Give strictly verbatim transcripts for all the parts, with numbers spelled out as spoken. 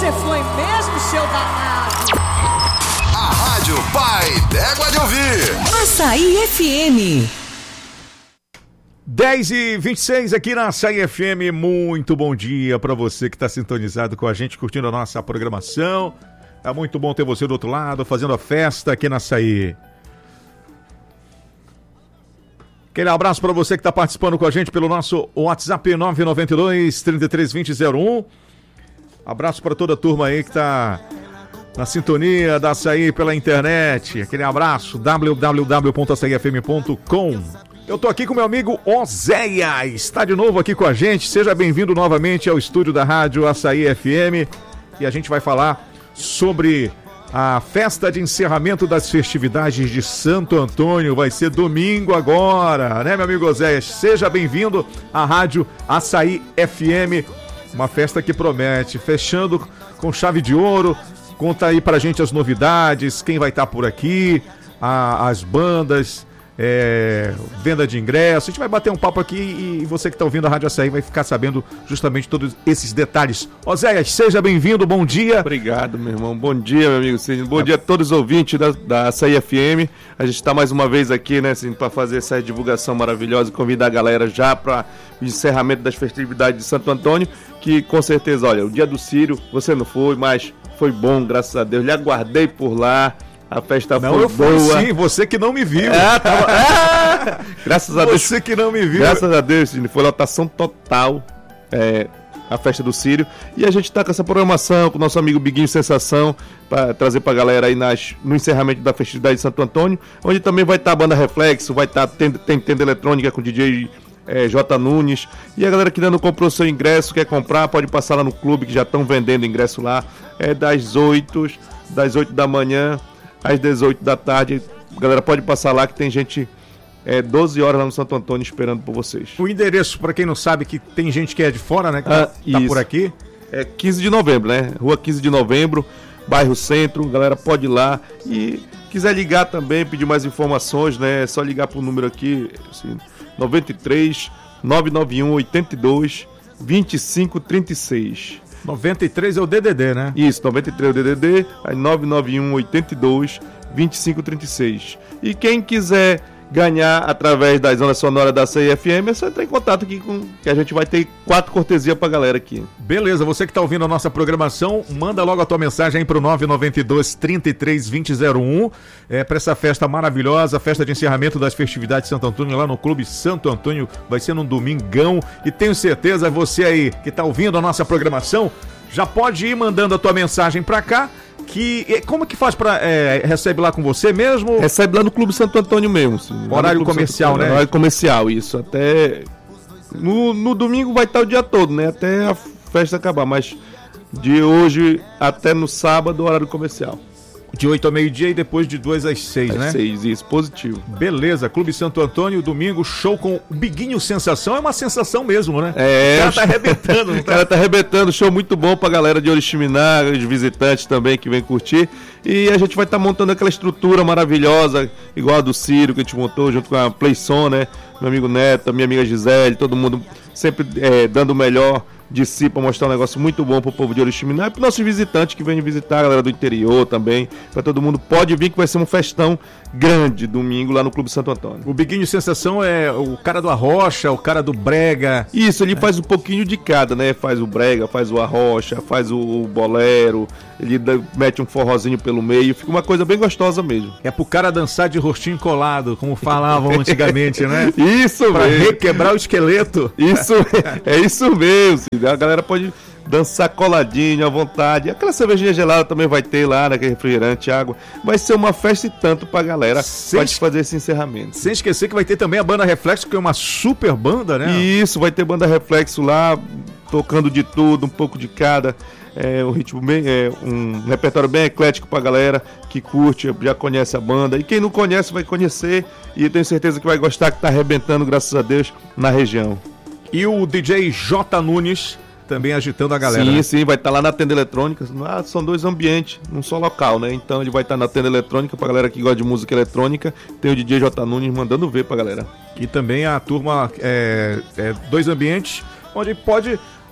Você foi mesmo, seu danado? A Rádio Pai d'Égua de Ouvir. Açaí F M. dez e vinte e seis aqui na Açaí F M. Muito bom dia para você que está sintonizado com a gente, curtindo a nossa programação. É muito bom ter você do outro lado, fazendo a festa aqui na Açaí. Aquele abraço para você que está participando com a gente pelo nosso WhatsApp nove nove dois, três três dois zero zero um. Abraço para toda a turma aí que está na sintonia da Açaí pela internet. Aquele abraço, w w w ponto açaí f m ponto com. Eu tô aqui com meu amigo Oséia, está de novo aqui com a gente. Seja bem-vindo novamente ao estúdio da Rádio Açaí F M. E a gente vai falar sobre a festa de encerramento das festividades de Santo Antônio. Vai ser domingo agora, né, meu amigo Oséia? Seja bem-vindo à Rádio Açaí F M. Uma festa que promete, fechando com chave de ouro. Conta aí pra gente as novidades, quem vai estar por aqui, a, as bandas, é, venda de ingressos. A gente vai bater um papo aqui e você que está ouvindo a Rádio Açaí vai ficar sabendo justamente todos esses detalhes. Oséias, seja bem-vindo, bom dia. Obrigado, meu irmão. Bom dia, meu amigo Cid. Bom é. dia a todos os ouvintes da, da Açaí F M. A gente está mais uma vez aqui, né, Cid, para fazer essa divulgação maravilhosa e convidar a galera já para o encerramento das festividades de Santo Antônio, que com certeza, olha, o dia do Círio, você não foi, mas foi bom, graças a Deus. Lhe aguardei por lá. A festa não, foi eu fui boa. Sim, você que não me viu. É, tava... é. Graças a Deus. Você que não me viu. Graças a Deus, foi lotação total, é, a festa do Círio. E a gente tá com essa programação com o nosso amigo Biguinho Sensação, para trazer pra galera aí nas, no encerramento da festividade de Santo Antônio, onde também vai estar tá a banda Reflexo, vai estar tá, tem, tem tenda eletrônica com o D J é, J Nunes. E a galera que ainda não comprou seu ingresso, quer comprar, pode passar lá no clube, que já estão vendendo ingresso lá. É das oito, das oito da manhã às dezoito da tarde, a galera pode passar lá que tem gente é, doze horas lá no Santo Antônio esperando por vocês. O endereço, para quem não sabe, que tem gente que é de fora, né, que ah, tá, tá por aqui. É quinze de novembro, né? Rua quinze de novembro, bairro Centro, a galera pode ir lá e quiser ligar também, pedir mais informações, né? É só ligar pro número aqui, assim, noventa e três, nove nove um, oitenta e dois, vinte e cinco trinta e seis. noventa e três é o D D D, né? Isso, noventa e três é o D D D, aí nove nove um, oitenta e dois, vinte e cinco trinta e seis. E quem quiser ganhar através das ondas sonoras da Açaí F M, é só entrar em contato aqui com que a gente vai ter quatro cortesias pra galera aqui. Beleza, você que tá ouvindo a nossa programação, manda logo a tua mensagem aí pro nove nove dois, trinta e três, vinte zero um, é, pra essa festa maravilhosa, festa de encerramento das festividades de Santo Antônio, lá no Clube Santo Antônio, vai ser num domingão, e tenho certeza, você aí que tá ouvindo a nossa programação, já pode ir mandando a tua mensagem pra cá, que como que faz para é, recebe lá com você mesmo? Recebe lá no Clube Santo Antônio mesmo. Sim. Horário comercial, Antônio, né? Horário comercial, isso. Até no, no domingo vai estar o dia todo, né? Até a festa acabar, mas de hoje até no sábado, horário comercial. De oito ao meio-dia e depois de duas às seis, às né? Às seis, isso, positivo. Beleza, Clube Santo Antônio, domingo, show com o Biguinho Sensação. É uma sensação mesmo, né? É. O cara tá arrebentando, não tá? O cara tá arrebentando, show muito bom pra galera de Oriximiná, os visitantes também que vem curtir. E a gente vai estar tá montando aquela estrutura maravilhosa, igual a do Círio, que a gente montou junto com a Playson, né? Meu amigo Neto, minha amiga Gisele, todo mundo sempre é, dando o melhor de si para mostrar um negócio muito bom pro povo de Oriximiná e pros nossos visitantes que vêm visitar, a galera do interior também, para todo mundo pode vir, que vai ser um festão grande domingo lá no Clube Santo Antônio. O Biguinho Sensação é o cara do arrocha, o cara do brega. Isso, ele é. faz um pouquinho de cada, né? Faz o brega, faz o arrocha, faz o bolero, ele mete um forrozinho pelo meio, fica uma coisa bem gostosa mesmo. É pro cara dançar de rostinho colado, como falavam antigamente, né? Isso pra mesmo. requebrar o esqueleto. Isso, é isso mesmo. A galera pode dançar coladinho à vontade. Aquela cervejinha gelada também vai ter lá, naquele refrigerante, água. Vai ser uma festa e tanto pra galera. Sem pode fazer esse encerramento. Sem esquecer que vai ter também a banda Reflexo, que é uma super banda, né? Isso, vai ter banda Reflexo lá, tocando de tudo, um pouco de cada. É um ritmo bem, é um repertório bem eclético pra galera que curte, já conhece a banda. E quem não conhece vai conhecer. E eu tenho certeza que vai gostar, que tá arrebentando, graças a Deus, na região. E o D J J Nunes também agitando a galera. Sim, né? sim, vai estar tá lá na tenda eletrônica. Ah, são dois ambientes, num só local, né? Então ele vai estar tá na tenda eletrônica pra galera que gosta de música eletrônica. Tem o D J J Nunes mandando ver pra galera. E também a turma, é, é, dois ambientes onde pode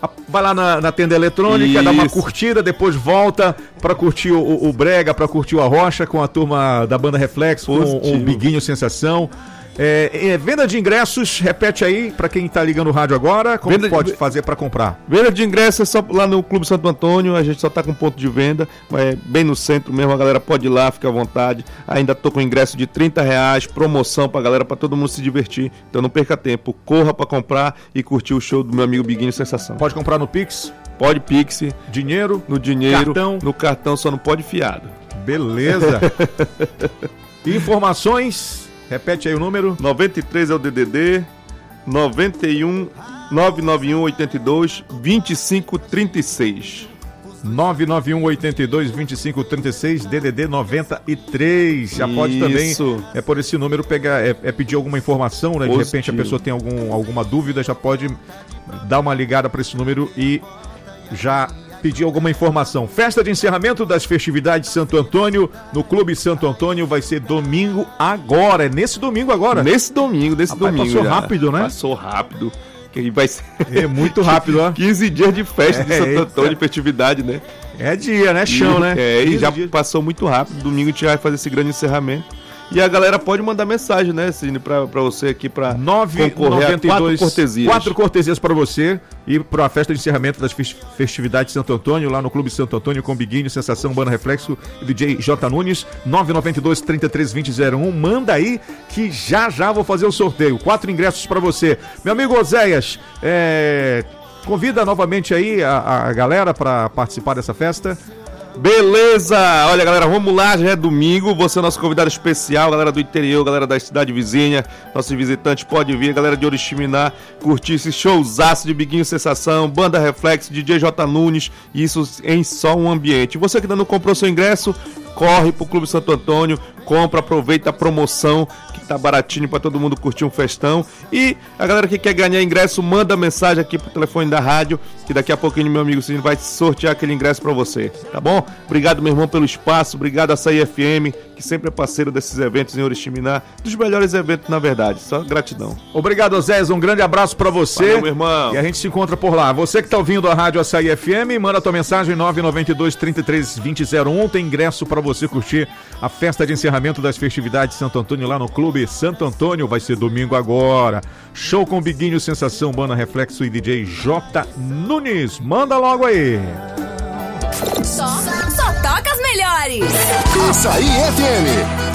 vai lá na, na tenda eletrônica, Isso. dá uma curtida, depois volta pra curtir o, o Brega, pra curtir o Arrocha com a turma da Banda Reflexo, Positivo. com o Biguinho Sensação. É, é, venda de ingressos, repete aí pra quem tá ligando o rádio agora, como venda pode de... fazer pra comprar? Venda de ingressos é só lá no Clube Santo Antônio, a gente só tá com ponto de venda, é bem no centro mesmo, a galera pode ir lá, fica à vontade. Ainda tô com ingresso de trinta reais, promoção pra galera, pra todo mundo se divertir. Então não perca tempo, corra pra comprar e curtir o show do meu amigo Biguinho Sensação. Pode comprar no Pix? Pode Pix. Dinheiro? No dinheiro. Cartão? No cartão, só não pode fiado. Beleza. Informações... Repete aí o número. noventa e três é o D D D, noventa e um, nove nove um, oitenta e dois, vinte e cinco, trinta e seis. nove nove um, oitenta e dois, vinte e cinco, trinta e seis, D D D noventa e três. Já Isso. pode também, é por esse número, pegar, é, é pedir alguma informação, né? De Positivo. repente a pessoa tem algum, alguma dúvida, já pode dar uma ligada para esse número e já... pedir alguma informação. Festa de encerramento das festividades de Santo Antônio no Clube Santo Antônio vai ser domingo agora. É nesse domingo agora? Nesse domingo, nesse Rapaz, domingo. Passou já. rápido, né? Passou rápido. Que vai ser... É muito rápido, ó. quinze dias de festa é, de Santo Antônio, de festividade, né? É dia, né? Chão, e, né? É, e já dias. passou muito rápido. Domingo a gente vai fazer esse grande encerramento. E a galera pode mandar mensagem, né, Sidney, pra, pra você aqui pra concorrer a quatro cortesias. Quatro cortesias pra você e pra festa de encerramento das festividades de Santo Antônio, lá no Clube Santo Antônio, com Biguinho, Sensação, Banda Reflexo e D J J Nunes, nove nove dois, trinta e três, vinte, zero um. Manda aí que já já vou fazer o sorteio. Quatro ingressos pra você. Meu amigo Oséias, é... convida novamente aí a, a galera pra participar dessa festa. Beleza! Olha, galera, vamos lá, já é domingo. Você é nosso convidado especial, galera do interior, galera da cidade vizinha, nossos visitantes podem vir, galera de Oriximiná, curtir esse showzaço de Biguinho Sensação, Banda Reflexo, D J J Nunes, isso em só um ambiente. Você que ainda não comprou seu ingresso, corre pro Clube Santo Antônio, compra, aproveita a promoção que tá baratinho pra todo mundo curtir um festão. E a galera que quer ganhar ingresso, manda mensagem aqui pro telefone da rádio, que daqui a pouquinho meu amigo Sidney vai sortear aquele ingresso pra você, tá bom? Obrigado, meu irmão, pelo espaço, obrigado a Açaí F M, que sempre é parceiro desses eventos em Oriximiná, dos melhores eventos, na verdade, só gratidão. Obrigado, Zé, um grande abraço pra você. Valeu, meu irmão. E a gente se encontra por lá. Você que tá ouvindo a rádio Açaí F M, manda tua mensagem nove nove dois, trinta e três, vinte, zero um, tem ingresso pra você curtir a festa de encerramento das festividades de Santo Antônio lá no Clube Santo Antônio, vai ser domingo agora. Show com Biguinho, Sensação, Banda Reflexo e D J J Nunes. Manda logo aí. Só, só toca as melhores. Açaí F M.